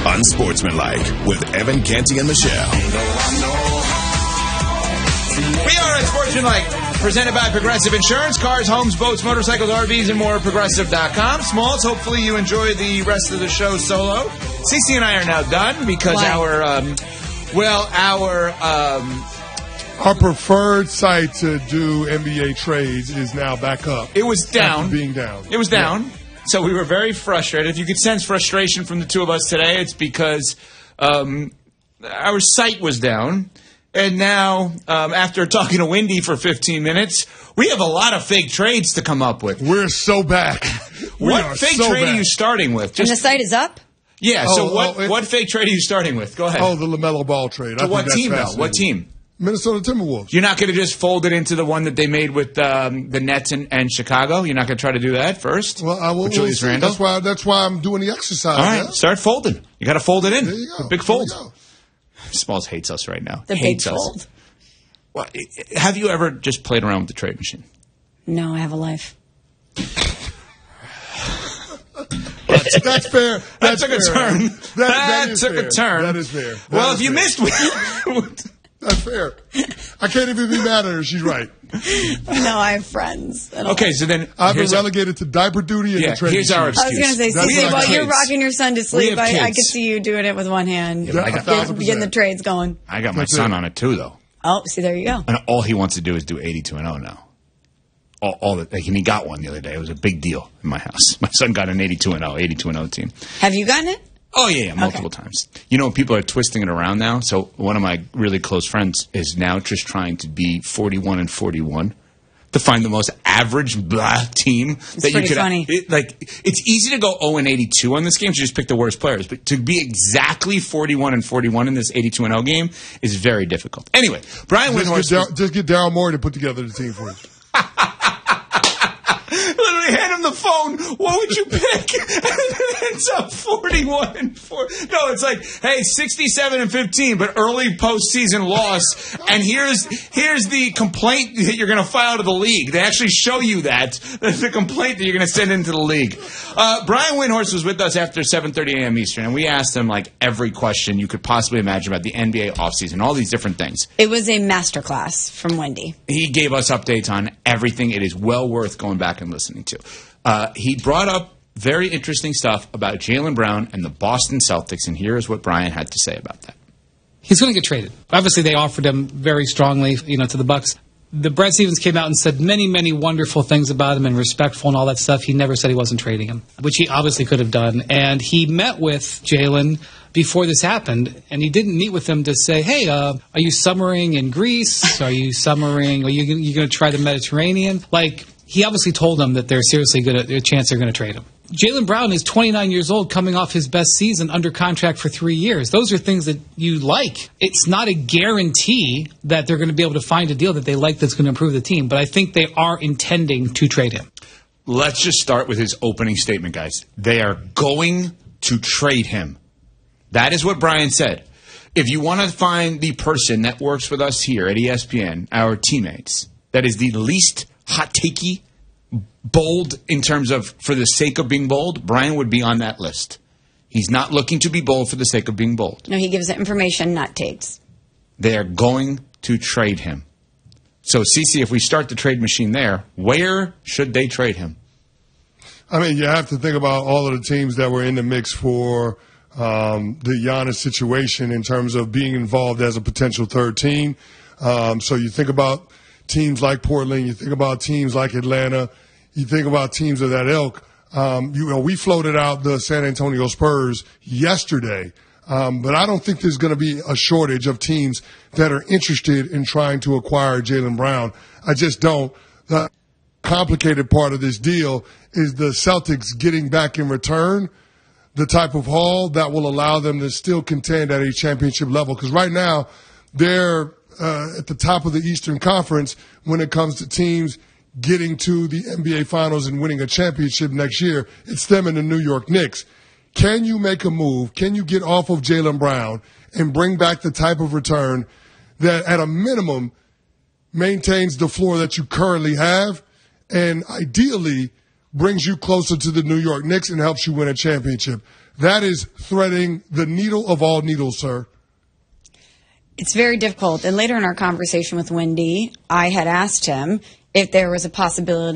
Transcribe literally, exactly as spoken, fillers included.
Unsportsmanlike with Evan Canty and Michelle. We are Unsportsmanlike, presented by Progressive Insurance. Cars, homes, boats, motorcycles, R Vs, and more. Progressive dot com. Smalls, hopefully you enjoy the rest of the show solo. Cece and I are now done because Why? our, um, well, our... Um, Our preferred site to do N B A trades is now back up. It was down. After being down. It was down. Yeah. So we were very frustrated. If you could sense frustration from the two of us today, it's because um, our site was down. And now, um, after talking to Wendy for fifteen minutes, we have a lot of fake trades to come up with. We're so back. We What are fake so trade back. are you starting with? And the site is up? Yeah, Oh, so what, oh, it- what fake trade are you starting with? Go ahead. Oh, the LaMelo Ball trade. I to think what that's team, though? fascinating. What team? Minnesota Timberwolves. You're not going to just fold it into the one that they made with um, the Nets and, and Chicago? You're not going to try to do that first? Well, I will. with We'll Julius see. Randle? That's why. That's why I'm doing the exercise. All right, yeah? start folding. You got to fold it in. There you go. A big There fold. you go. Smalls hates us right now. The hates big us. fold. Well, have you ever just played around with the trade machine? No, I have a life. That's, that's fair. That That's took a fair. turn. That, That, that is took fair. a turn. That is fair. That well, is if you fair. missed, That's fair. I can't even be mad at her. She's right. No, I have friends. I don't okay. like- So then, I've been here's our- relegated to diaper duty and Yeah, the trade here's our machine. I was going to say, That's Cece, what I while got. you're rocking your son to sleep, have I, I kids. could see you doing it with one hand. Yeah, I got- A thousand Getting, getting the percent. trades going. I got my That's son it. on it too, though, Oh, see, there you go. and all he wants to do is do eighty-two and oh now. All, all the, like, and he got one the other day. It was a big deal in my house. My son got an eighty-two and oh, eighty-two and oh team. Have you gotten it? Oh, yeah, yeah, multiple Okay. times. You know, people are twisting it around now. So one of my really close friends is now just trying to be forty-one and forty-one to find the most average blah team that you pretty could. funny. It, like, it's easy to go oh and eighty-two on this game. So you just pick the worst players. But to be exactly forty-one and forty-one in this eighty-two and oh game is very difficult. Anyway, Brian Just Windhorst get, was- Dar- just get Daryl Morey to put together the team for you. literally hand him the phone. What would you pick? And it ends up forty-one and four. No, it's like, hey, sixty-seven and fifteen, but early postseason loss. And here's here's the complaint that you're going to file to the league. They actually show you that. That's the complaint that you're going to send into the league. Uh, Brian Windhorst was with us after seven thirty a.m. Eastern, and we asked him like every question you could possibly imagine about the N B A offseason, all these different things. It was a masterclass from Wendy. He gave us updates on everything. It is well worth going back and listening to. Uh, he brought up very interesting stuff about Jaylen Brown and the Boston Celtics, and here's what Brian had to say about that. He's going to get traded. Obviously, they offered him very strongly, you know, to the Bucks. The Brad Stevens came out and said many, many wonderful things about him and respectful and all that stuff. He never said he wasn't trading him, which he obviously could have done. And he met with Jaylen before this happened, and he didn't meet with him to say, hey, uh, are you summering in Greece? Are you summering? Are you, you going to try the Mediterranean? Like, he obviously told them that they're seriously good at a chance they're going to trade him. Jaylen Brown is twenty-nine years old, coming off his best season, under contract for three years. Those are things that you like. It's not a guarantee that they're going to be able to find a deal that they like that's going to improve the team, but I think they are intending to trade him. Let's just start with his opening statement, guys. They are going to trade him. That is what Brian said. If you want to find the person that works with us here at E S P N, our teammates, that is the least hot takey, bold in terms of for the sake of being bold, Brian would be on that list. He's not looking to be bold for the sake of being bold. No, he gives it information, not takes. They are going to trade him. So, Cece, if we start the trade machine there, where should they trade him? I mean, you have to think about all of the teams that were in the mix for um, the Giannis situation in terms of being involved as a potential third team. Um, so you think about teams like Portland, you think about teams like Atlanta, you think about teams of that ilk. Um, you know, we floated out the San Antonio Spurs yesterday, um, but I don't think there's going to be a shortage of teams that are interested in trying to acquire Jaylen Brown. I just don't. The complicated part of this deal is the Celtics getting back in return the type of haul that will allow them to still contend at a championship level. Because right now, they're uh, at the top of the Eastern Conference when it comes to teams getting to the N B A Finals and winning a championship next year. It's them and the New York Knicks. Can you make a move? Can you get off of Jaylen Brown and bring back the type of return that at a minimum maintains the floor that you currently have and ideally brings you closer to the New York Knicks and helps you win a championship. That is threading the needle of all needles, sir. It's very difficult. And later in our conversation with Wendy, I had asked him if there was a possibility